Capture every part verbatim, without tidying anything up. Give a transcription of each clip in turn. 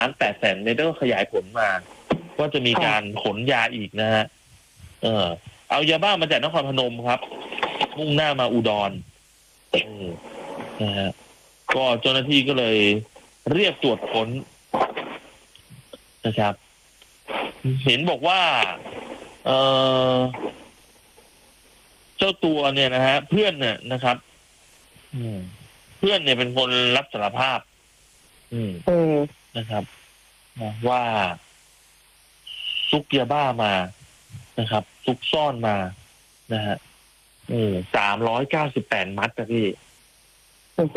ล้านแปดแสนเมตรก็ขยายผลมาว่าจะมีการขนยาอีกนะฮะเออเอายาบ้ามาจากนครพนมครับมุ่งหน้ามาอุดรนะฮะก็เจ้าหน้าที่ก็เลยเรียกตรวจค้นนะครับเห็นบอกว่าเออเจ้าตัวเนี่ยนะฮะเพื่อนเนี่ยนะครับเพื่อนเนี่ยเป็นคนรับสารภาพ อืมนะครับว่าซุกยาบ้ามานะครับซุกซ่อนมานะฮะอืมสามร้อยเก้าสิบแปดมัดนะพี่โอ้โห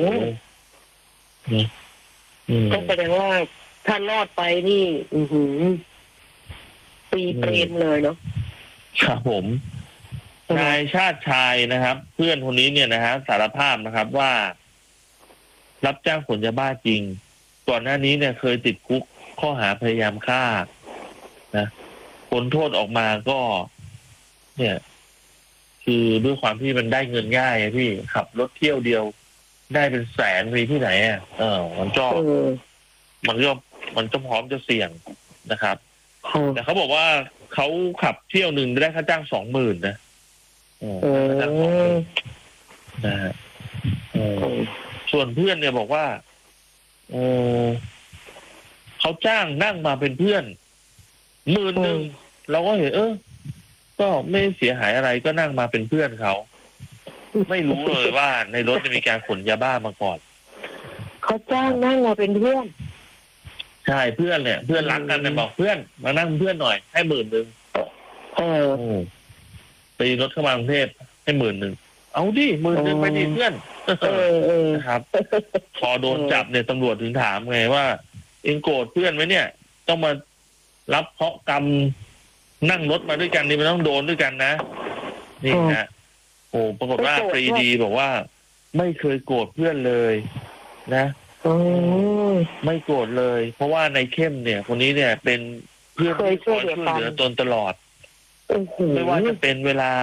ก็แสดงว่าถ้ารอดไปนี่ อือหือปีเปรมเลยเนาะครับผมนายชาติชายนะครับ เพื่อนคนนี้เนี่ยนะฮะสารภาพนะครับว่ารับจ้างขนยาบ้าจริงก่อนหน้านี้เนี่ยเคยติดคุกข้อหาพยายามฆ่านะผลโทษออกมาก็ เนี่ย คือด้วยความที่มันได้เงินง่ายพี่ขับรถเที่ยวเดียวได้เป็นแสนมีที่ไหนอ่ะเออมันก็มันก็มันก็พร้อมจะเสี่ยงนะครับแต่เขาบอกว่าเขาขับเที่ยวหนึ่งได้ค่าจ้างสองหมื่นนะค่าจ้างสองหมื่นนะฮะส่วนเพื่อนเนี่ยบอกว่าเออเขาจ้างนั่งมาเป็นเพื่อนหมื่นหนึ่งเราก็เห็นเออก็ไม่เสียหายอะไรก็นั่งมาเป็นเพื่อนเขาไม่รู้เลยว่าในรถจะมีการขนยาบ้ามาก่อนเขาจ้างนั่งมาเป็นเพื่อนใช่เพื่อนเนี่ยเพื่อนรักกันเนี่ยบอกเพื่อนมานั่งเพื่อนหน่อยให้หมื่นหนึ่งเออตีรถเข้ามากรุงเทพให้หมื่นหนึ่งเอาดิหมื่นหนึ่งไปดิเพื่อนนะครับพอโดนจับเนี่ยตำรวจถึงถามไงว่าเองโกรธเพื่อนไหมเนี่ยต้องมารับเคราะห์กรรมนั่งรถมาด้วยกันนี่มันต้องโดนด้วยกันนะนี่ฮะโอ้ปรากฏว่าปรีดีบอกว่าไม่เคยโกรธเพื่อนเลยนะไม่โกรธเลยเพราะว่าในเข้มเนี่ยคนนี้เนี่ยเป็นเพื่อนที่คอยช่วยเหลือตนตลอดไม่ว่าจะเป็นเวลา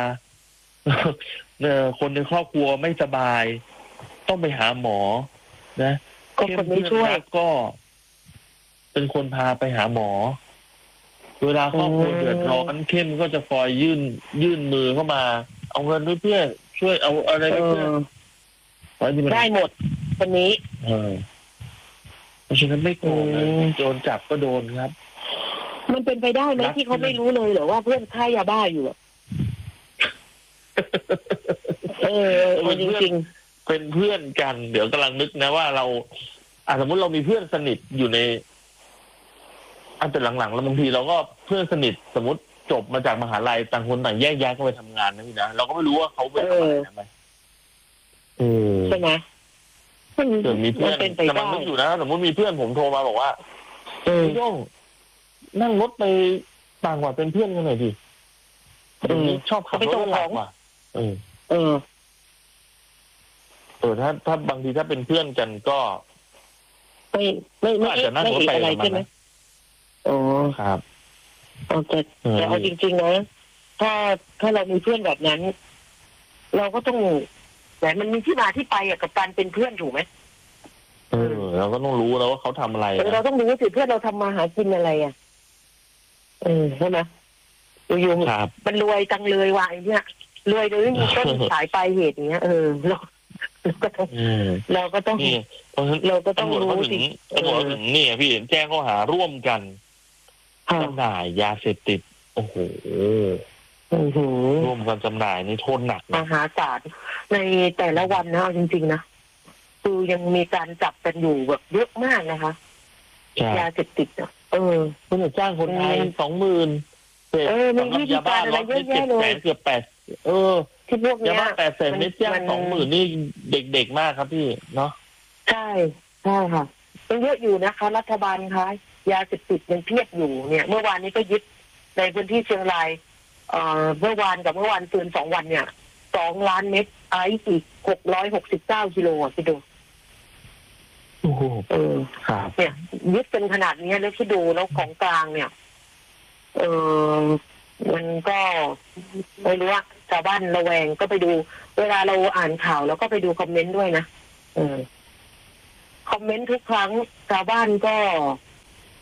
คนในครอบครัวไม่สบายต้องไปหาหมอนะเข้มเพื่อนรักก็เป็นคนพาไปหาหมอเวลาครอบครัวเดือดร้อนเข้มก็จะคอยยื่นยื่นมือเข้ามาเอาเงินด้วยเพื่อนช่วยเอาอะไรไปเพื่อนได้หมดคนนี้เออเพราะฉะนั้นไม่โกงเลยโดนจับก็โดนครับมันเป็นไปได้ไหมที่เขาไม่รู้เลยเหรอว่าเพื่อนฆ่ายาบ้าอยู่อ่ะเออจริงๆเป็นเพื่อนกันเดี๋ยวกำลังนึกนะว่าเราอ่ะสมมติเรามีเพื่อนสนิทอยู่ในอันแต่หลังๆแล้วบางทีเราก็เพื่อนสนิทสมมติจบมาจากมหาลัยต่างคนต่างแยกย้ายกันไปทำงานนะพี่นะเราก็ไม่รู้ว่าเขาเป็นอะไรทำไมใช่ไหมเกิดมีเพื่อนกำลังนึกอยู่นะสมมติมีเพื่อนผมโทรมาบอกว่าเออโย่งนั่งรถไปต่างจังหวัดเป็นเพื่อนกันหน่อยดิชอบขับรถหลักว่ะเออเออเออถ้าถ้าบางทีถ้าเป็นเพื่อนกันก็ไม่ไม่ไม่อาจจะนั่งรถไปอะไรใช่ไหมอ๋อครับแต่แต่เอาจริงๆนะถ้าถ้าเรามีเพื่อนแบบนั้นเราก็ต้องแต่มันมีที่มาที่ไปกับการเป็นเพื่อนถูกไหมเออเราก็ต้องรู้แล้วว่าเขาทำอะไรเราต้องรู้สิเพื่อนเราทำมาหากินอะไรอ่ะเออใช่ไหมอยู่ๆมันรวยจังเลยว่ะไอ้เนี่ยรวยโดยไม่มีต้นสายปลายเหตุอย่างเงี้ยเออเราเราก็ต้องเราก็ต้องเราก็ต้องรู้สิตำรวจถึงนี่พี่แจ้งข้อหาร่วมกันจำหน่ายยาเสพติดโอ้โหร่วมกันจำหน่ายนี่โทษหนักมหาศาลในแต่ละวันนะจริงๆนะคือยังมีการจับกันอยู่แบบเยอะมากนะคะยาเสพติดอ่ะเออคุณจะจ้างคนไทยสองหมื่นเออมีวิธีการอะไรเยอะแยะเลยเกือบแปดเออที่พวกนี้ยาบ้าแปดแสนไม่จ้างสองหมื่นนี่เด็กๆมากครับพี่เนาะใช่ใช่ค่ะยังเยอะอยู่นะคะรัฐบาลคะยาเสพติดยังเพียบอยู่เนี่ยเมื่อวานนี้ก็ยึดในพื้นที่เชียงรายเอ่อเมื่อวานกับเมื่อวานคืนสองวันเนี่ยสองล้านเม็ดไอซ์อีกหกร้อยหกสิบเก้ากิโลอ่ะพี่ดูโอ้โหเออครับเนี่ยยึดเป็นขนาดนี้แล้วที่ดูแล้วของกลางเนี่ยเออมันก็ไม่รู้ว่าชาวบ้านระแวงก็ไปดูเวลาเราอ่านข่าวแล้วก็ไปดูคอมเมนต์ด้วยนะเออคอมเมนต์ทุกครั้งชาวบ้านก็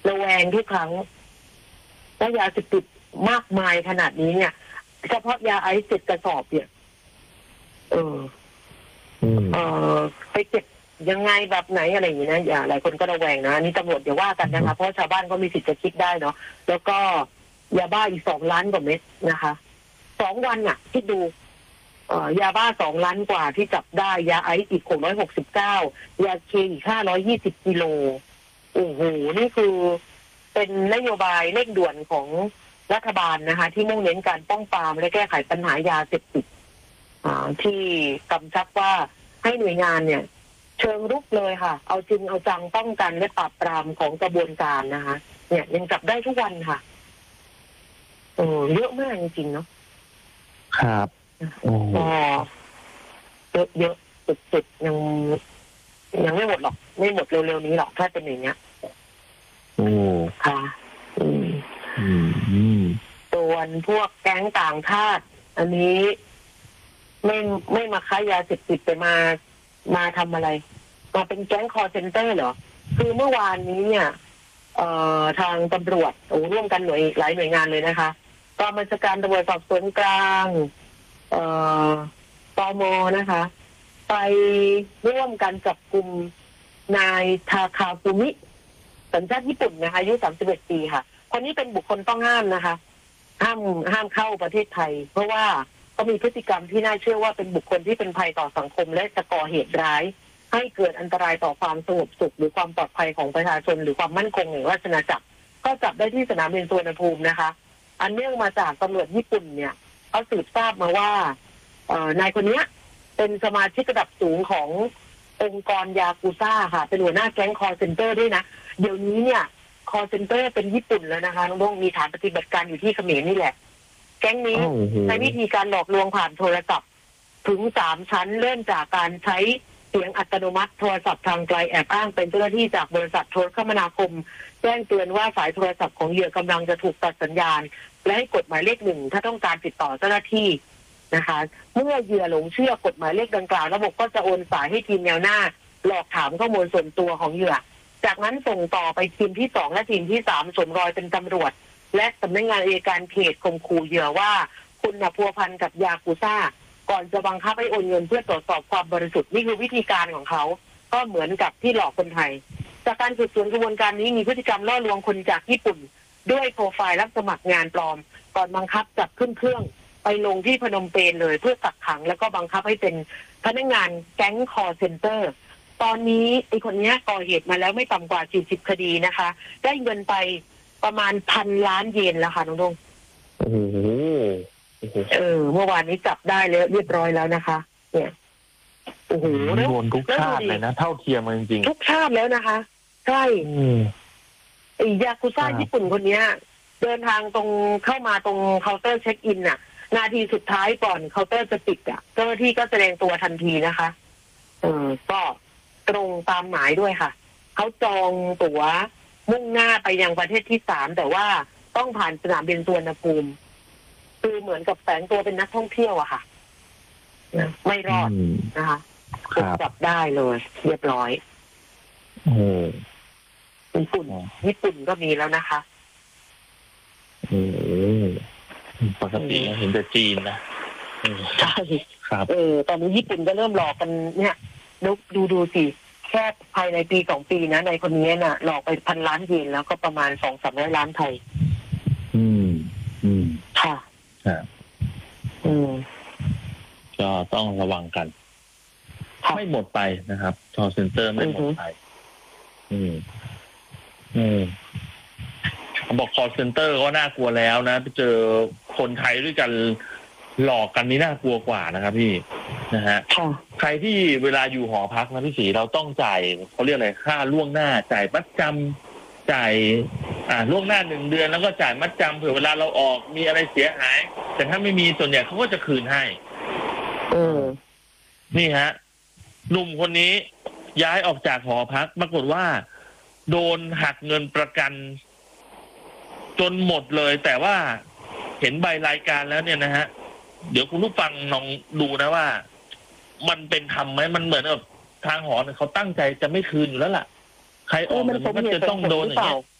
ระแวงทุกครั้งและยาเสพติดมากมายขนาดนี้เนี่ยเฉพาะยาไอซ์เจ็ดกระสอบเนี่ยเออเออไปเก็บยังไงแบบไหนอะไรอย่างนี้นะอย่าหลายคนก็ระแวงนะนี่ตำรวจเดี๋ยวว่ากันนะคะเพราะชาวบ้านก็มีสิทธิ์จะคิดได้เนาะแล้วก็ยาบ้าอีกสองล้านกว่าเม็ดนะคะสองวันอ่ะคิดดูเอ่อยาบ้าสองล้านกว่าที่จับได้ยาไอซ์อีกหกร้อยหกสิบเก้ายาเคอีกห้าร้อยยี่สิบกิโลโอ้โหนี่คือเป็นนโยบายเร่งด่วนของรัฐบาลนะคะที่มุ่งเน้นการป้องปรามและแก้ไขปัญหายาเสพติดที่กำชับว่าให้หน่วยงานเนี่ยเชิงรุกเลยค่ะเอาจริงเอาจังป้องกันและปราบปรามของกระบวนการนะคะเนี่ยยังจับได้ทุกวันค่ะโอ้เยอะมากจริงๆเนาะครับโอ้เยอะเยอะสุดๆยังยังไม่หมดหรอกไม่หมดเร็วๆนี้หรอกถ้าเป็นอย่างเงี้ยโอ้ค่ะอืมอืมส่วนพวกแก๊งต่างชาติอันนี้ไม่ไม่มาค้ายาเสพติดแต่มามาทำอะไรมาเป็นแก๊งคอร์เซ็นเตอร์เหรอคือเมื่อวานนี้เนี่ยเอ่อทางตำรวจโอ้ร่วมกันหน่วยหลายหน่วยงานเลยนะคะกองบัญชาการตำรวจสอบสวนกลางเอ่อตม.นะคะไปร่วมกันจับกุมนายทาคาฟุมิสัญชาติญี่ปุ่นนะคะอายุสามสิบเอ็ดปีค่ะคนนี้เป็นบุคคลต้องห้ามนะคะห้ามห้ามเข้าประเทศไทยเพราะว่าเขามีพฤติกรรมที่น่าเชื่อว่าเป็นบุคคลที่เป็นภัยต่อสังคมและจะก่อเหตุร้ายให้เกิดอันตรายต่อความสงบสุขหรือความปลอดภัยของประชาชนหรือความมั่นคงแห่งราชอาณาจักรก็จับได้ที่สนามบินสุวรรณภูมินะคะอันเนื่องมาจากตำรวจญี่ปุ่นเนี่ยเขาสืบทราบมาว่านายคนนี้เป็นสมาชิกระดับสูงขององค์กรยากุซ่าค่ะเป็นหัวหน้าแก๊งคอร์เซ็นเตอร์ด้วยนะเดี๋ยวนี้เนี่ยคอร์เซ็นเตอร์เป็นญี่ปุ่นแล้วนะคะน้องๆมีฐานปฏิบัติการอยู่ที่เขมรนี่แหละแก๊งนี้ใช้วิธีการหลอกลวงผ่านโทรศัพท์ถึงสามชั้นเริ่มจากการใช้เสียงอัตโนมัติโทรศัพท์ทางไกลแอบอ้างเป็นเจ้าหน้าที่จากบริษัทโทรคมนาคมแจ้งเตือนว่าสายโทรศัพท์ของเหยื่อกำลังจะถูกตัดสัญญาณและให้กดหมายเลขหนึ่งถ้าต้องการติดต่อเจ้าหน้าที่นะคะเมื่อเหยื่อหลงเชื่อกฎหมายเลขดังกล่าวระบบก็จะโอนสายให้ทีมแนวหน้าหลอกถามข้อมูลส่วนตัวของเหยื่อจากนั้นส่งต่อไปทีมที่สองและทีมที่สามสวมรอยเป็นตำรวจและสำนักงานอัยการเขตข่มขู่เหยื่อว่าคุณน่ะพัวพันกับยากุซ่าก่อนจะบังคับให้โอนเงินเพื่อตรวจสอบความบริสุทธิ์นี่คือวิธีการของเขาก็เหมือนกับที่หลอกคนไทยจากการสืบสวนกระบวนการนี้มีพฤติกรรมล่อลวงคนจากญี่ปุ่นด้วยโปรไฟล์รับสมัครงานปลอมก่อนบังคับจับขึ้นเครื่องไปลงที่พนมเปญเลยเพื่อกักขังแล้วก็บังคับให้เป็นพนักงานแก๊งคอร์เซ็นเตอร์ตอนนี้ไอ้คนนี้ก่อเหตุมาแล้วไม่ต่ำกว่าสี่สิบคดีนะคะได้เงินไปประมาณพันล้านเยนแล้วค่ะน้องดงโอ้โหเออเมื่อวานนี้จับได้แล้วเรียบร้อยแล้วนะคะเนี่ยโอ้โหโดนทุกชาติเลยนะเท่าเทียมจริงๆทุกชาติแล้วนะคะใช่ไอ้ยากุซ่าญี่ปุ่นคนนี้เดินทางตรงเข้ามาตรงเคาน์เตอร์เช็คอินน่ะนาทีสุดท้ายก่อนเคาน์เตอร์จะปิดอ่ะเจ้าหน้าที่ก็แสดงตัวทันทีนะคะเออก็ตรงตามหมายด้วยค่ะเขาจองตั๋วมุ่งหน้าไปยังประเทศที่สามแต่ว่าต้องผ่านสนามบินสุวรรณภูมิคือเหมือนกับแฝงตัวเป็นนักท่องเที่ยวอะค่ะไม่รอดนะคะถูกจับได้เลยเรียบร้อยโอ้ญี่ปุ่นญี่ปุ่นก็มีแล้วนะคะโอ้ปกติเห็นแต่จีนนะใช่ครับเออตอนนี้ญี่ปุ่นก็เริ่มหลอกกันเนี่ยดูดูดูสิแค่ภายในปีสองปีนะในคนนี้น่ะหลอกไปพันล้านเยนแล้วก็ประมาณสองสามร้อยล้านไทยอืมอืมค่ะครับอืมก็ต้องระวังกันไม่หมดไปนะครับคอลเซ็นเตอร์ไม่หมดไปอืมอืมบอกคอลเซ็นเตอร์ก็น่ากลัวแล้วนะไปเจอคนไทยด้วยกันหลอกกันนี่น่ากลัวกว่านะครับพี่นะฮะใครที่เวลาอยู่หอพักนะพี่ศรีเราต้องจ่ายเขาเรียกอะไรค่าล่วงหน้าจ่ายมัดจำจ่ายอ่าล่วงหน้าหนึ่งเดือนแล้วก็จ่ายมัดจำเผื่อเวลาเราออกมีอะไรเสียหายแต่ถ้าไม่มีส่วนใหญ่เขาก็จะคืนให้เออนี่ฮะหนุ่มคนนี้ย้ายออกจากหอพักปรากฏว่าโดนหักเงินประกันจนหมดเลยแต่ว่าเห็นใบรายการแล้วเนี่ยนะฮะเดี๋ยวคุณผู้ฟังลองดูนะว่ามันเป็นธรรมไหมมันเหมือนกับทางหอเขาตั้งใจจะไม่คืนอยู่แล้วล่ะใครออกมันก็จะต้องโดนอย่างเงี้ย